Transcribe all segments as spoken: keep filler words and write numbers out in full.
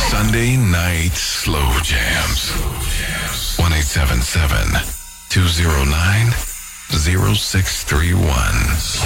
Sunday Night Slow Jams. one eight seven seven, two oh nine, oh six three one.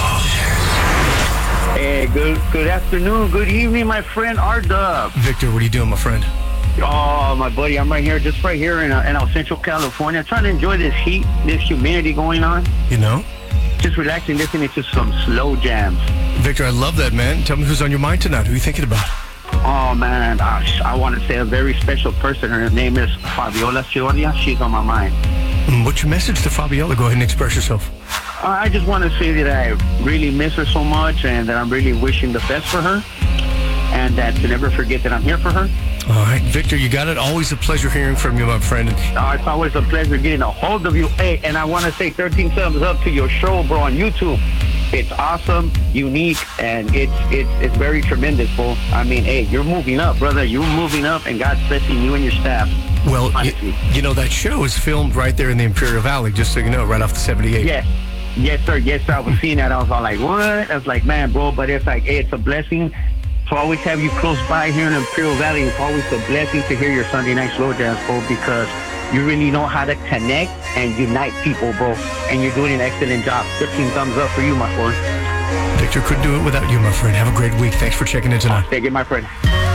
Hey, good good afternoon, good evening, my friend R-Dub. Victor, what are you doing, my friend? Oh, my buddy, I'm right here, just right here in, uh, in uh, Central California, trying to enjoy this heat, this humidity going on. You know? Just relaxing, listening to some slow jams. Victor, I love that, man. Tell me who's on your mind tonight. Who are you thinking about? Oh, man, I, I want to say a very special person. Her name is Fabiola Ciordia. She's on my mind. Mm, What's your message to Fabiola? Go ahead and express yourself. I just want to say that I really miss her so much and that I'm really wishing the best for her and that to never forget that I'm here for her. All right, Victor, you got it. Always a pleasure hearing from you, my friend. Uh, it's always a pleasure getting a hold of you. Hey, and I want to say thirteen thumbs up to your show, bro, on YouTube. It's awesome, unique, and it's it's it's very tremendous, bro. I mean, hey, you're moving up, brother. You're moving up, and God's blessing you and your staff. Well, honestly. you, you know, that show is filmed right there in the Imperial Valley, just so you know, right off the seventy-eight. Yes. Yes, sir. Yes, sir. I was seeing that. I was all like, what? I was like, man, bro, but it's like, hey, it's a blessing to always have you close by here in Imperial Valley. It's always a blessing to hear your Sunday Night Slow Jams, bro, because you really know how to connect and unite people, bro. And you're doing an excellent job. thirteen thumbs up for you, my friend. Victor, couldn't do it without you, my friend. Have a great week. Thanks for checking in tonight. Thank you, my friend.